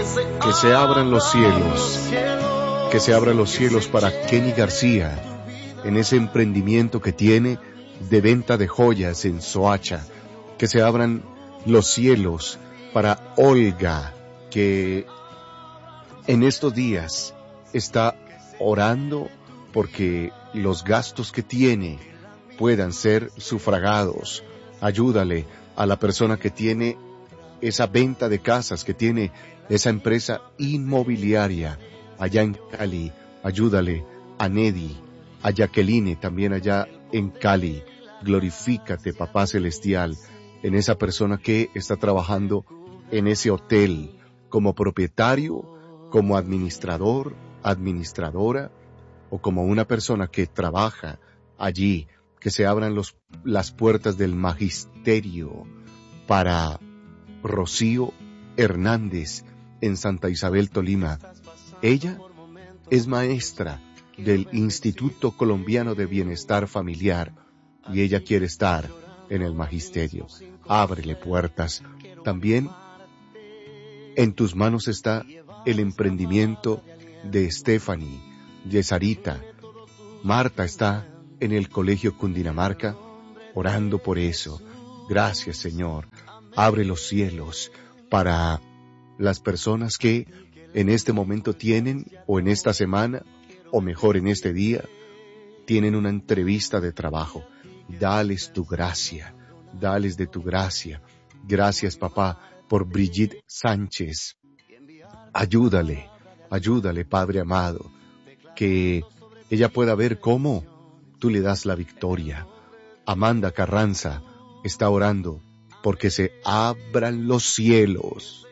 Que se abran los cielos. Que se abran los cielos para Kenny García en ese emprendimiento que tiene de venta de joyas en Soacha. Que se abran los cielos para Olga, que en estos días está orando porque los gastos que tiene puedan ser sufragados. Ayúdale a la persona que tiene esa venta de casas, que tiene esa empresa inmobiliaria allá en Cali. Ayúdale a Nedi, a Jacqueline también allá en Cali. Glorifícate, Papá Celestial, en esa persona que está trabajando en ese hotel como propietario, como administrador, administradora, o como una persona que trabaja allí. Que se abran las puertas del magisterio para Rocío Hernández en Santa Isabel, Tolima. Ella es maestra del Instituto Colombiano de Bienestar Familiar y ella quiere estar en el magisterio. Ábrele puertas. También en tus manos está el emprendimiento de Stephanie, de Sarita. Marta está en el Colegio Cundinamarca orando por eso. Gracias, Señor. Abre los cielos para las personas que en este momento tienen, o en esta semana, o mejor en este día, tienen una entrevista de trabajo. Dales tu gracia, dales de tu gracia. Gracias, papá, por Brigitte Sánchez. Ayúdale, Padre amado, que ella pueda ver cómo tú le das la victoria. Amanda Carranza está orando porque se abran los cielos